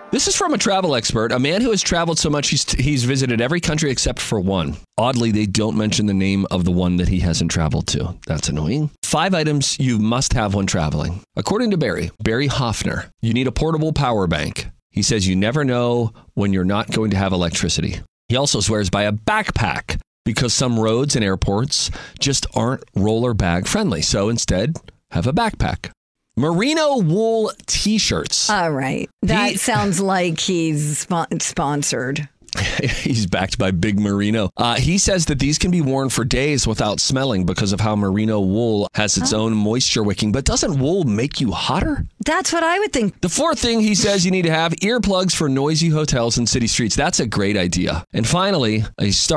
This is from a travel expert, a man who has traveled so much he's visited every country except for one. Oddly, they don't mention the name of the one that he hasn't traveled to. That's annoying. 5 items you must have when traveling. According to Barry Hoffner, you need a portable power bank. He says you never know when you're not going to have electricity. He also swears by a backpack because some roads and airports just aren't roller bag friendly. So instead, have a backpack. Merino wool t-shirts. All right. That sounds like he's sponsored. He's backed by Big Merino. He says that these can be worn for days without smelling because of how merino wool has its own moisture wicking. But doesn't wool make you hotter? That's what I would think. The 4th thing he says you need to have earplugs for noisy hotels and city streets. That's a great idea. And finally, a